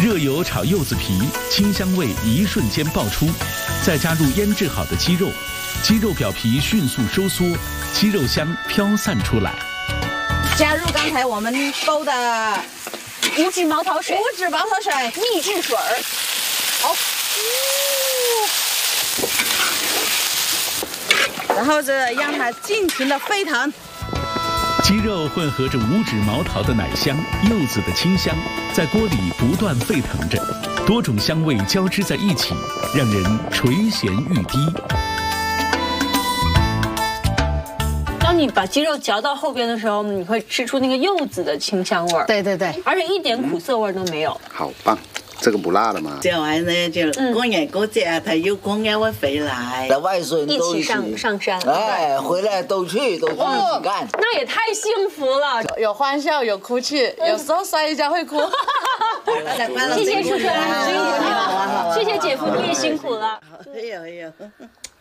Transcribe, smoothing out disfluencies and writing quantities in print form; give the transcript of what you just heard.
热油炒柚子皮，清香味一瞬间爆出，再加入腌制好的鸡肉，鸡肉表皮迅速收缩，鸡肉香飘散出来。 加入刚才我们勾的无脂毛桃水， 秘制水儿。好。然后让它尽情的沸腾。 鸡肉混合着无脂毛桃的奶香、柚子的清香，在锅里不断沸腾着，多种香味交织在一起，让人垂涎欲滴。 当你把鸡肉嚼到后边的时候，你会吃出那个柚子的清香味儿。 对， 而且一点苦涩味都没有。 好棒。这个不辣的吗？ 这玩意呢，就过年过节，他有空也会回来。 外孙都一起上山， 哎，回来都去一起干。 那也太幸福了， 有欢笑，有哭泣，有时候摔一跤会哭。 谢谢叔叔，辛苦你了，谢谢姐夫，你也辛苦了。 哎呦。